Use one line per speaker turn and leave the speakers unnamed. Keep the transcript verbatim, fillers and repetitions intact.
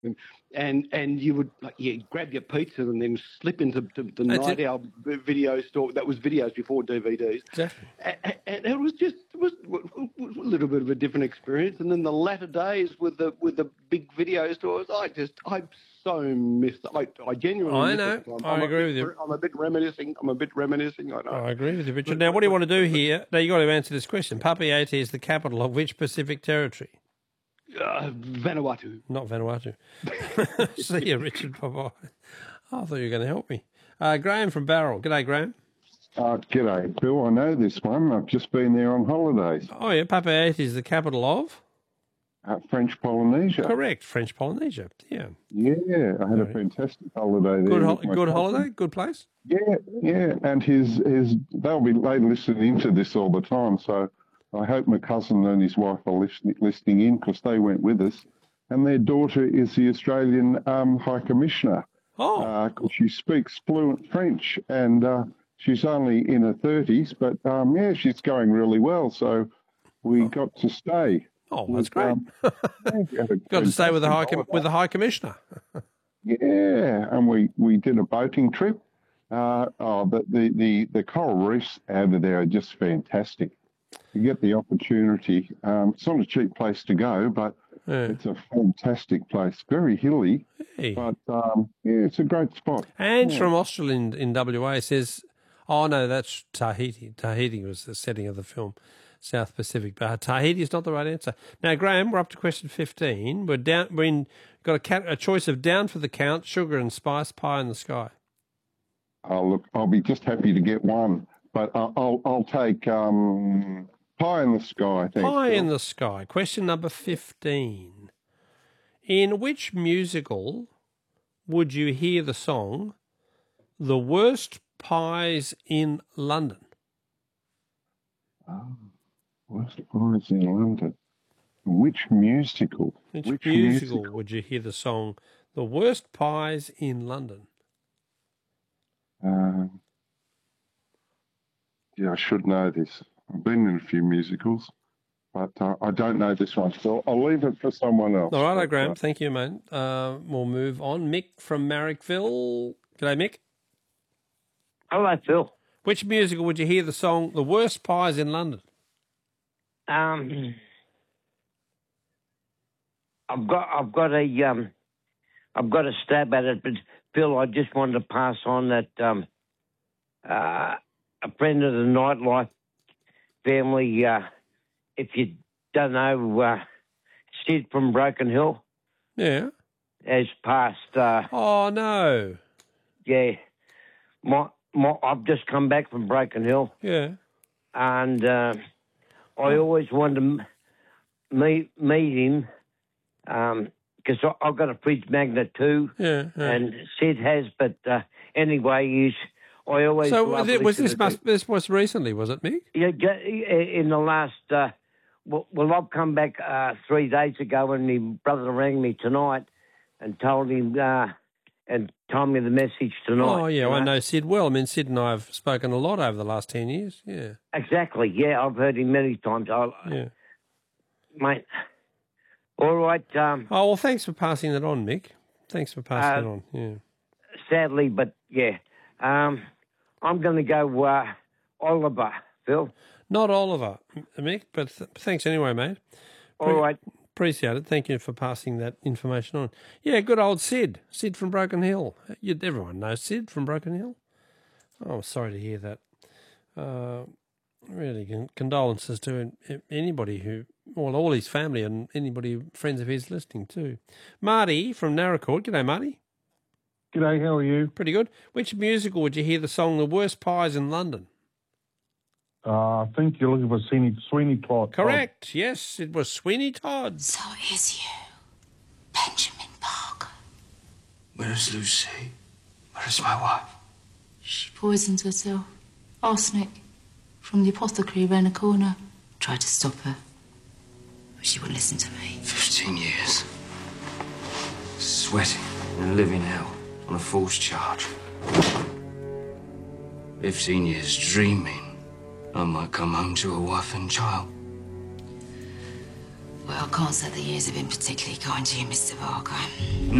And, and and you would like yeah grab your pizza and then slip into the, the night
it.
owl video store. That was videos before D V Ds.
Exactly.
And, and it was just it was, was a little bit of a different experience. And then the latter days with the with the big video stores, I just I so missed. I I genuinely.
I
miss
know.
it. I'm,
I
I'm
agree
bit,
with you.
I'm a bit reminiscing. I'm a bit reminiscing. I know.
I agree with you, Richard. Now, what do you want to do here? Now, you got to answer this question. Papeete is the capital of which Pacific territory?
Uh, Vanuatu.
Not Vanuatu. See you, Richard. Bye-bye. Oh, I thought you were going to help me. Uh, Graham from Barrel. G'day, Graham.
Uh, g'day, Bill. I know this one. I've just been there on holidays.
Oh, yeah. Papeete is the capital of?
Uh, French Polynesia.
Correct. French Polynesia. Yeah.
Yeah, I had a fantastic holiday there.
Good, ho- good holiday? Good place?
Yeah, yeah. And his, his, they'll be they listen into this all the time, so I hope my cousin and his wife are listening, listening in because they went with us. And their daughter is the Australian um, High Commissioner.
Oh.
Uh, she speaks fluent French, and uh, she's only in her thirties, but um, yeah, she's going really well. So we oh. got to stay.
Oh, that's great. Um, yeah, got to stay with the High Com- with the High Commissioner.
Yeah, and we, we did a boating trip. Uh, oh, but the, the, the coral reefs over there are just fantastic. You get the opportunity. Um, it's not a cheap place to go, but yeah. It's a fantastic place. Very hilly, hey. but um, yeah, it's a great spot.
And
yeah.
from Austral in, in W A says, oh, no, that's Tahiti. Tahiti was the setting of the film, South Pacific. But Tahiti is not the right answer. Now, Graham, we're up to question fifteen. We're down. We're in, got a, cat, a choice of down for the count, sugar and spice, pie in the sky.
Oh, look, I'll be just happy to get one, but I'll I'll, I'll take um, pie in the sky. Thanks,
pie
Bill.
in the sky. Question number fifteen. In which musical would you hear the song "The Worst Pies in London"?
Oh, worst pies in London. Which musical?
Which,
which
musical,
musical
would you hear the song "The Worst Pies in London"?
Um, yeah, I should know this. I've been in a few musicals, but uh, I don't know this one. So I'll leave it for someone else.
All right, Graham. Thank you, mate. Uh, we'll move on. Mick from Marrickville. G'day, Mick.
Hello, Phil.
Which musical would you hear the song "The Worst Pies in London"?
Um, I've got, I've got a, um, I've got a stab at it, but Phil, I just wanted to pass on that um, uh, a friend of the Nightlife family, uh, if you don't know, uh, Sid from Broken Hill.
Yeah.
Has passed. Uh,
oh, no.
Yeah. My, my, I've just come back from Broken Hill.
Yeah.
And uh, I always wanted to m- meet, meet him um because I've got a fridge magnet too,
yeah, yeah.
and Sid has. But uh, anyway, he's. I always.
So was, it, was this must, this was recently, was it, Mick?
Yeah, in the last. Uh, well, well, I've come back uh, three days ago, and my brother rang me tonight and told him uh, and told me the message tonight.
Oh yeah, well, I know Sid well. I mean, Sid and I have spoken a lot over the last ten years. Yeah.
Exactly. Yeah, I've heard him many times. I,
yeah.
Mate. All right. Um,
oh, well, thanks for passing that on, Mick. Thanks for passing
uh,
it on, yeah.
Sadly, but, yeah. Um, I'm going to go uh, Oliver, Phil.
Not Oliver, Mick, but th- thanks anyway, mate.
Pre- All right.
Appreciate it. Thank you for passing that information on. Yeah, good old Sid. Sid from Broken Hill. You, everyone knows Sid from Broken Hill. Oh, I'm sorry to hear that. Uh, really, con- condolences to anybody who... Well, all his family and anybody, friends of his listening too. Marty from Narracourt. G'day, Marty.
G'day, how are you?
Pretty good. Which musical would you hear the song "The Worst Pies in London"?
Uh, I think you're looking for Sweeney, Sweeney Todd.
Correct. Todd. Yes, it was Sweeney Todd.
So is you, Benjamin Parker.
Where is Lucy? Where is my wife?
She poisons herself. Arsenic. From the apothecary round the corner. Tried to stop her. She wouldn't listen to me.
Fifteen years. Sweating and living hell on a false charge. Fifteen years dreaming I might come home to a wife and child.
Well, I can't say the years have been particularly kind to you, Mister Barker.